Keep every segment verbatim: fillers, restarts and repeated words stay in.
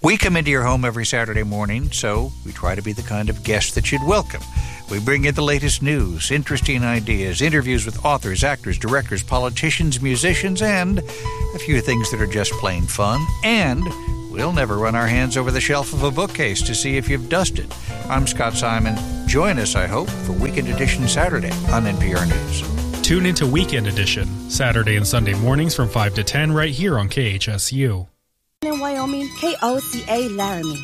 We come into your home every Saturday morning, so we try to be the kind of guest that you'd welcome. We bring you the latest news, interesting ideas, interviews with authors, actors, directors, politicians, musicians, and a few things that are just plain fun. And we'll never run our hands over the shelf of a bookcase to see if you've dusted. I'm Scott Simon. Join us, I hope, for Weekend Edition Saturday on N P R News. Tune into Weekend Edition, Saturday and Sunday mornings from five to ten right here on K H S U. In Wyoming, K O C A Laramie.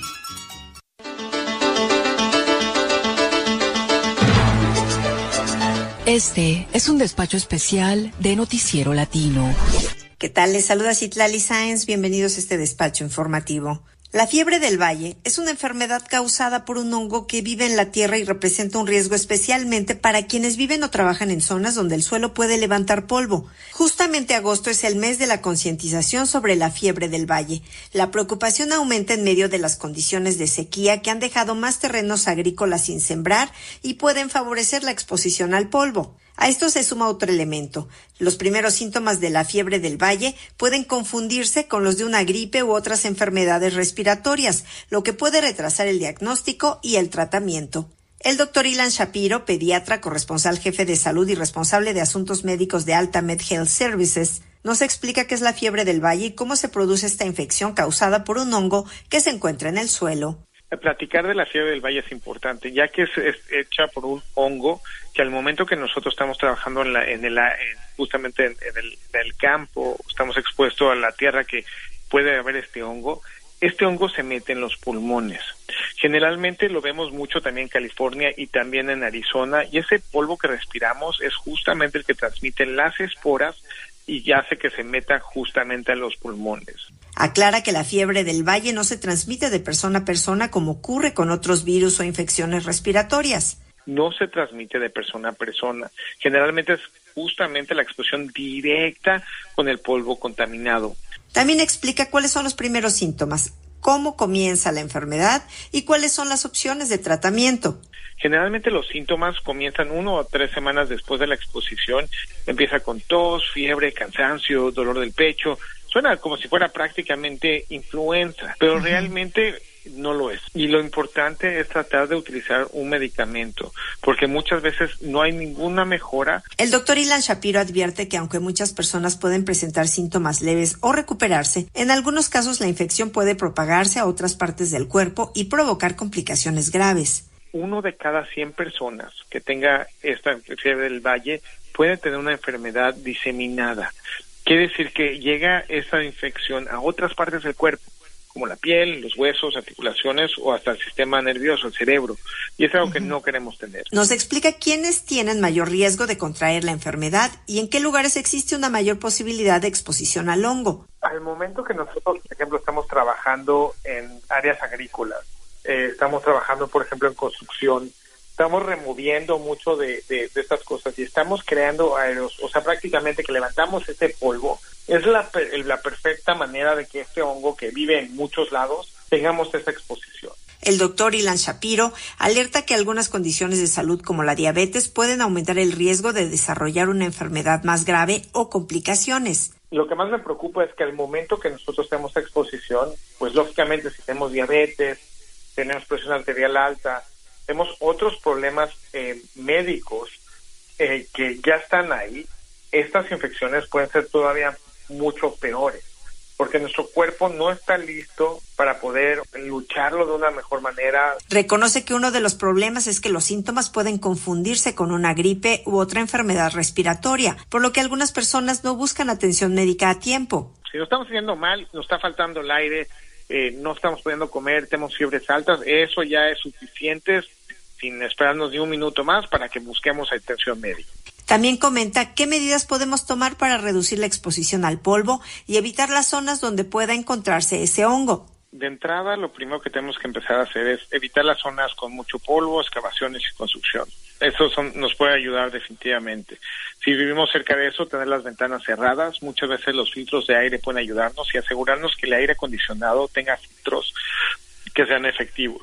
Este es un despacho especial de Noticiero Latino. ¿Qué tal? Les saluda Citlali Sáenz. Bienvenidos a este despacho informativo. La fiebre del valle es una enfermedad causada por un hongo que vive en la tierra y representa un riesgo especialmente para quienes viven o trabajan en zonas donde el suelo puede levantar polvo. Justamente agosto es el mes de la concientización sobre la fiebre del valle. La preocupación aumenta en medio de las condiciones de sequía que han dejado más terrenos agrícolas sin sembrar y pueden favorecer la exposición al polvo. A esto se suma otro elemento. Los primeros síntomas de la fiebre del valle pueden confundirse con los de una gripe u otras enfermedades respiratorias, lo que puede retrasar el diagnóstico y el tratamiento. El doctor Ilan Shapiro, pediatra, corresponsal jefe de salud y responsable de asuntos médicos de Altamed Health Services, nos explica qué es la fiebre del valle y cómo se produce esta infección causada por un hongo que se encuentra en el suelo. Platicar de la fiebre del valle es importante, ya que es, es hecha por un hongo que al momento que nosotros estamos trabajando en, la, en el en, justamente en, en, el, en el campo, estamos expuestos a la tierra que puede haber este hongo, este hongo se mete en los pulmones. Generalmente lo vemos mucho también en California y también en Arizona, y ese polvo que respiramos es justamente el que transmite las esporas y hace que se meta justamente a los pulmones. Aclara que la fiebre del valle no se transmite de persona a persona como ocurre con otros virus o infecciones respiratorias. No se transmite de persona a persona. Generalmente es justamente la exposición directa con el polvo contaminado. También explica cuáles son los primeros síntomas, cómo comienza la enfermedad y cuáles son las opciones de tratamiento. Generalmente los síntomas comienzan uno o tres semanas después de la exposición. Empieza con tos, fiebre, cansancio, dolor del pecho. Suena como si fuera prácticamente influenza, pero uh-huh. realmente no lo es. Y lo importante es tratar de utilizar un medicamento, porque muchas veces no hay ninguna mejora. El doctor Ilan Shapiro advierte que aunque muchas personas pueden presentar síntomas leves o recuperarse, en algunos casos la infección puede propagarse a otras partes del cuerpo y provocar complicaciones graves. Uno de cada cien personas que tenga esta fiebre del valle puede tener una enfermedad diseminada. Quiere decir que llega esa infección a otras partes del cuerpo, como la piel, los huesos, articulaciones o hasta el sistema nervioso, el cerebro. Y es algo uh-huh. que no queremos tener. Nos explica quiénes tienen mayor riesgo de contraer la enfermedad y en qué lugares existe una mayor posibilidad de exposición al hongo. Al momento que nosotros, por ejemplo, estamos trabajando en áreas agrícolas, eh, estamos trabajando, por ejemplo, en construcción, estamos removiendo mucho de, de, de estas cosas y estamos creando aeros, o sea, prácticamente que levantamos ese polvo. Es la, la perfecta manera de que este hongo que vive en muchos lados tengamos esa exposición. El doctor Ilan Shapiro alerta que algunas condiciones de salud como la diabetes pueden aumentar el riesgo de desarrollar una enfermedad más grave o complicaciones. Lo que más me preocupa es que al momento que nosotros tenemos exposición, pues lógicamente si tenemos diabetes, tenemos presión arterial alta, tenemos otros problemas eh, médicos eh, que ya están ahí, estas infecciones pueden ser todavía mucho peores, porque nuestro cuerpo no está listo para poder lucharlo de una mejor manera. Reconoce que uno de los problemas es que los síntomas pueden confundirse con una gripe u otra enfermedad respiratoria, por lo que algunas personas no buscan atención médica a tiempo. Si nos estamos sintiendo mal, nos está faltando el aire, eh, no estamos pudiendo comer, tenemos fiebres altas, eso ya es suficiente sin esperarnos ni un minuto más para que busquemos atención médica. También comenta qué medidas podemos tomar para reducir la exposición al polvo y evitar las zonas donde pueda encontrarse ese hongo. De entrada, lo primero que tenemos que empezar a hacer es evitar las zonas con mucho polvo, excavaciones y construcción. Eso son, nos puede ayudar definitivamente. Si vivimos cerca de eso, tener las ventanas cerradas. Muchas veces los filtros de aire pueden ayudarnos y asegurarnos que el aire acondicionado tenga filtros que sean efectivos.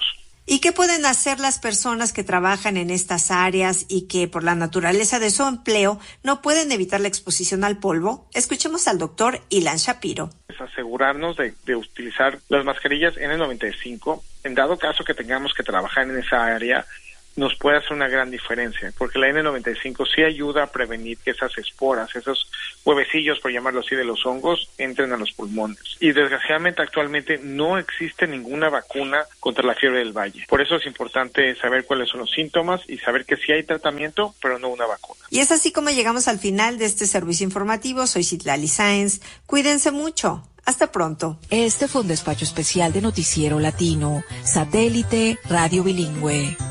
¿Y qué pueden hacer las personas que trabajan en estas áreas y que por la naturaleza de su empleo no pueden evitar la exposición al polvo? Escuchemos al doctor Ilan Shapiro. Es asegurarnos de, de utilizar las mascarillas ene noventa y cinco. En dado caso que tengamos que trabajar en esa área, nos puede hacer una gran diferencia, porque la ene noventa y cinco sí ayuda a prevenir que esas esporas, esos huevecillos, por llamarlo así, de los hongos, entren a los pulmones. Y desgraciadamente actualmente no existe ninguna vacuna contra la fiebre del valle. Por eso es importante saber cuáles son los síntomas y saber que sí hay tratamiento, pero no una vacuna. Y es así como llegamos al final de este servicio informativo. Soy Citlali Sáenz. Cuídense mucho. Hasta pronto. Este fue un despacho especial de Noticiero Latino, Satélite Radio Bilingüe.